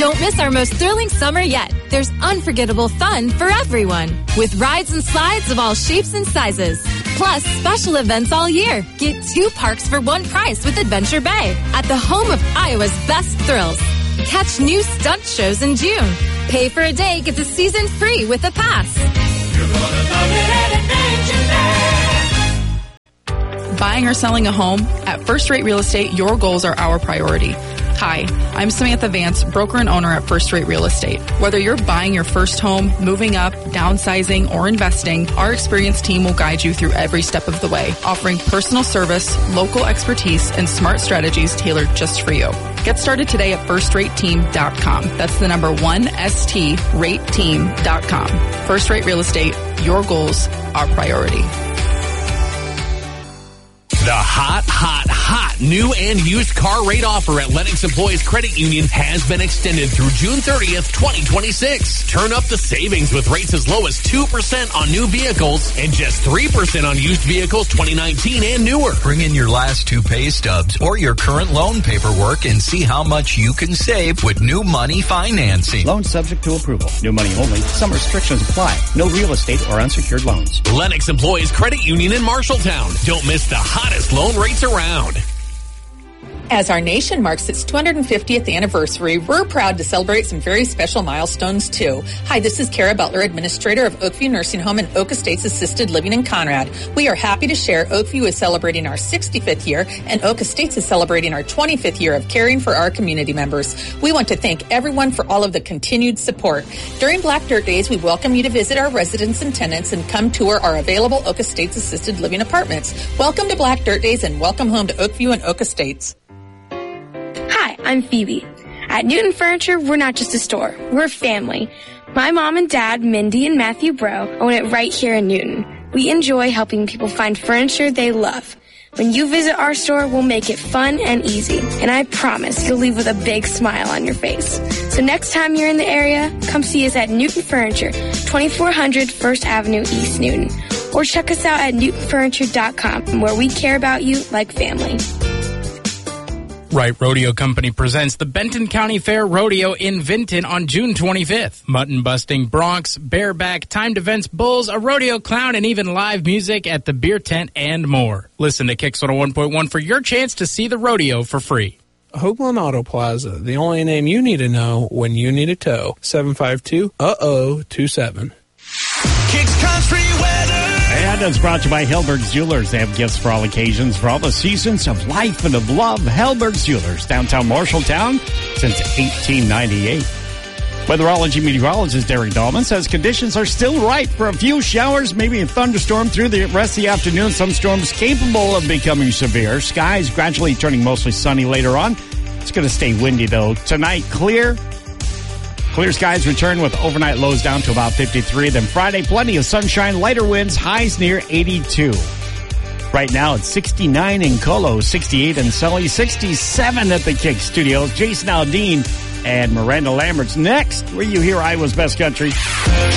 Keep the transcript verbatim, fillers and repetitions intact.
Don't miss our most thrilling summer yet. There's unforgettable fun for everyone, with rides and slides of all shapes and sizes. Plus, special events all year. Get two parks for one price with Adventure Bay at the home of Iowa's best thrills. Catch new stunt shows in June. Pay for a day, get the season free with a pass. You're gonna love it at Adventure Bay. Buying or selling a home? At First Rate Real Estate, your goals are our priority. Hi, I'm Samantha Vance, broker and owner at First Rate Real Estate. Whether you're buying your first home, moving up, downsizing, or investing, our experienced team will guide you through every step of the way, offering personal service, local expertise, and smart strategies tailored just for you. Get started today at first rate team dot com. That's the number one, S T, rate team dot com. First Rate Real Estate, your goals, our priority. The hot, hot, hot new and used car rate offer at Lennox Employees Credit Union has been extended through June thirtieth, twenty twenty-six. Turn up the savings with rates as low as two percent on new vehicles and just three percent on used vehicles twenty nineteen and newer. Bring in your last two pay stubs or your current loan paperwork and see how much you can save with new money financing. Loan subject to approval. New money only. Some restrictions apply. No real estate or unsecured loans. Lennox Employees Credit Union in Marshalltown. Don't miss the hottest loan rates around. As our nation marks its two hundred fiftieth anniversary, we're proud to celebrate some very special milestones, too. Hi, this is Kara Butler, Administrator of Oakview Nursing Home and Oak Estates Assisted Living in Conrad. We are happy to share Oakview is celebrating our sixty-fifth year, and Oak Estates is celebrating our twenty-fifth year of caring for our community members. We want to thank everyone for all of the continued support. During Black Dirt Days, we welcome you to visit our residents and tenants and come tour our available Oak Estates Assisted Living apartments. Welcome to Black Dirt Days and welcome home to Oakview and Oak Estates. Hi, I'm Phoebe. At Newton Furniture, we're not just a store, we're a family. My mom and dad, Mindy and Matthew Bro, own it right here in Newton. We enjoy helping people find furniture they love. When you visit our store, we'll make it fun and easy. And I promise you'll leave with a big smile on your face. So next time you're in the area, come see us at Newton Furniture, twenty-four hundred First Avenue, East Newton. Or check us out at newton furniture dot com, where we care about you like family. Wright Rodeo Company presents the Benton County Fair Rodeo in Vinton on June twenty-fifth. Mutton-busting broncs, bareback, timed events, bulls, a rodeo clown, and even live music at the beer tent and more. Listen to Kicks one oh one point one for your chance to see the rodeo for free. Hoagland Auto Plaza, the only name you need to know when you need a tow. seven five two, uh oh two seven. Kicks Country Weather. And it's brought to you by Hellberg's Jewelers. They have gifts for all occasions, for all the seasons of life and of love. Hellberg's Jewelers, downtown Marshalltown, since eighteen ninety-eight. Weatherology meteorologist Derek Dahlman says conditions are still ripe for a few showers, maybe a thunderstorm through the rest of the afternoon. Some storms capable of becoming severe. Skies gradually turning mostly sunny later on. It's going to stay windy, though. Tonight, clear. Clear skies return with overnight lows down to about fifty-three. Then Friday, plenty of sunshine, lighter winds, highs near eighty-two. Right now, it's sixty-nine in Colo, sixty-eight in Sully, sixty-seven at the Kick Studios. Jason Aldean and Miranda Lambert's next, where you hear Iowa's Best Country.